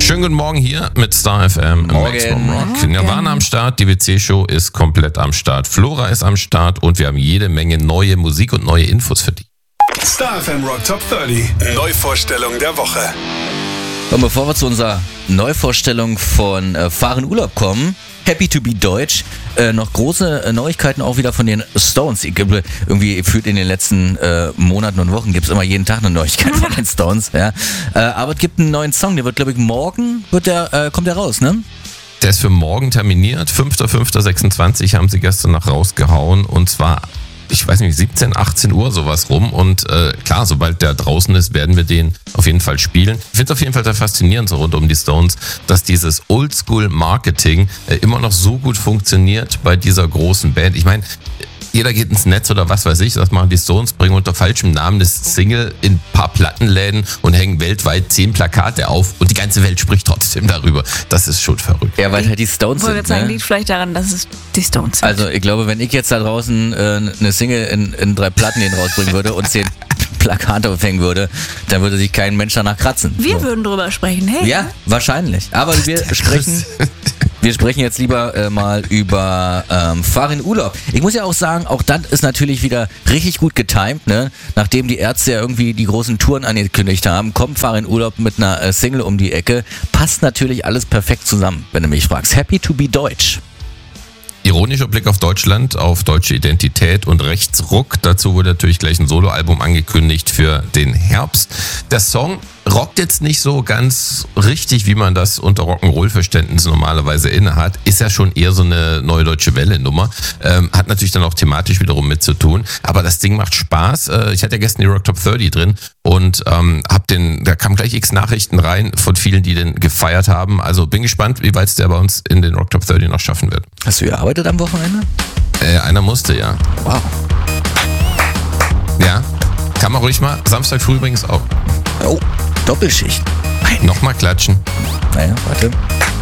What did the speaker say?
Schönen guten Morgen hier mit Star FM im Maximum Rock. Nirvana am Start, die WC-Show ist komplett am Start, Flora ist am Start und wir haben jede Menge neue Musik und neue Infos für dich. Star FM Rock Top 30, Neuvorstellung der Woche. Und bevor wir zu unserer Neuvorstellung von Fahr in Urlaub kommen, Happy to be Deutsch, noch große Neuigkeiten auch wieder von den Stones. Ich glaube, irgendwie gefühlt in den letzten Monaten und Wochen gibt es immer jeden Tag eine Neuigkeit von den Stones. Ja. Aber es gibt einen neuen Song, der wird, glaube ich, morgen kommt der raus, ne? Der ist für morgen terminiert, 5.5.26 haben sie gestern noch rausgehauen und zwar, ich weiß nicht, 17, 18 Uhr sowas rum und klar, sobald der draußen ist, werden wir den auf jeden Fall spielen. Ich finde es auf jeden Fall sehr faszinierend so rund um die Stones, dass dieses Oldschool-Marketing immer noch so gut funktioniert bei dieser großen Band. Ich meine, jeder geht ins Netz oder was weiß ich, das machen die Stones, bringen unter falschem Namen das Single in ein paar Plattenläden und hängen weltweit 10 Plakate auf und die ganze Welt spricht trotzdem darüber. Das ist schon verrückt. Ja, weil halt die Stones sind. Ich wollte sagen, liegt vielleicht daran, dass es die Stones sind. Also ich glaube, wenn ich jetzt da draußen eine Single in 3 Plattenläden rausbringen würde und 10 Plakate aufhängen würde, dann würde sich kein Mensch danach kratzen. Wir würden drüber sprechen, hey? Ja, wahrscheinlich. Aber wir sprechen jetzt lieber mal über Fahr in Urlaub. Ich muss ja auch sagen, auch das ist natürlich wieder richtig gut getimt, ne? Nachdem die Ärzte ja irgendwie die großen Touren angekündigt haben, kommt Fahr in Urlaub mit einer Single um die Ecke. Passt natürlich alles perfekt zusammen, wenn du mich fragst. Happy to be Deutsch. Ironischer Blick auf Deutschland, auf deutsche Identität und Rechtsruck. Dazu wurde natürlich gleich ein Soloalbum angekündigt für den Herbst. Der Song rockt jetzt nicht so ganz richtig, wie man das unter Rock'n'Roll-Verständnis normalerweise innehat. Ist ja schon eher so eine neue deutsche Welle-Nummer. Hat natürlich dann auch thematisch wiederum mit zu tun. Aber das Ding macht Spaß. Ich hatte ja gestern die Rock Top 30 drin und da kamen gleich x Nachrichten rein von vielen, die den gefeiert haben. Also bin gespannt, wie weit es der bei uns in den Rock Top 30 noch schaffen wird. Hast du gearbeitet am Wochenende? Einer musste, ja. Wow. Ja, kann man ruhig mal. Samstag früh übrigens auch. Oh, Doppelschicht. Nochmal klatschen. Naja, warte.